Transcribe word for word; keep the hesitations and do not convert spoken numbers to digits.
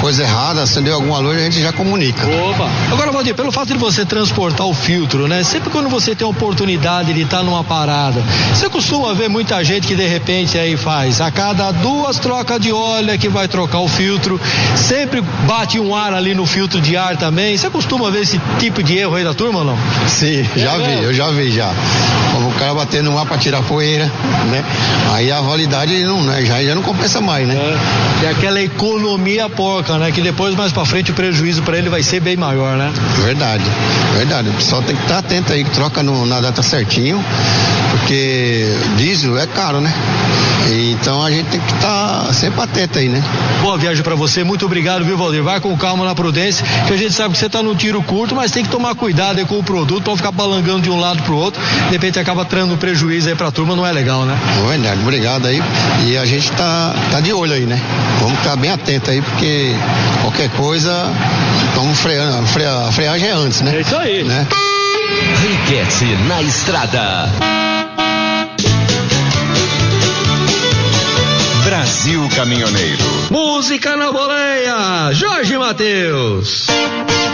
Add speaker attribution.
Speaker 1: coisa errada, acendeu alguma luz, a gente já comunica.
Speaker 2: Opa! Agora, Valdir, pelo fato de você transportar o filtro, né? Sempre quando você tem a oportunidade de estar numa parada, você costuma ver muita gente que de repente aí faz, a cada duas trocas de óleo é que vai trocar o filtro, sempre bate um ar ali no filtro de ar também. Você costuma ver esse tipo de erro aí da turma ou não?
Speaker 1: Sim, já
Speaker 2: é,
Speaker 1: vi, eu já vi já. Como o cara batendo no ar pra tirar poeira, né? Aí a validade não, né? já, já não compensa mais, né?
Speaker 2: É, é aquela economia porca, né? Que depois mais pra frente o prejuízo pra ele vai ser bem maior, né?
Speaker 1: Verdade, verdade. O pessoal tem que estar atento aí, que troca no, na data certinho, porque diesel é caro, né? E, então a gente tem que estar sempre atento aí, né?
Speaker 2: Boa viagem pra você, muito obrigado, viu, Valdir? Vai com calma na prudência, que a gente sabe que você tá no tiro curto, mas tem que tomar cuidado aí com o produto, pra não ficar balangando de um lado pro outro, de repente acaba trando um prejuízo aí pra turma, não é legal, né?
Speaker 1: Verdade, obrigado aí. E a gente tá, tá de olho aí, né? Vamos ficar bem atento aí, porque qualquer coisa, vamos freando, a, freia, a freagem é antes, né?
Speaker 2: É isso aí.
Speaker 1: Né?
Speaker 3: Riquete na estrada. Brasil Caminhoneiro.
Speaker 2: Música na boleia, Jorge Mateus.